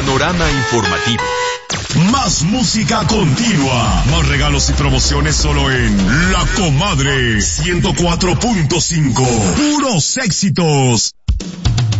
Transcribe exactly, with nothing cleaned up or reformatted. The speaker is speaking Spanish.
panorama informativo. Más música continua, más regalos y promociones solo en La Comadre ciento cuatro punto cinco. Puros éxitos.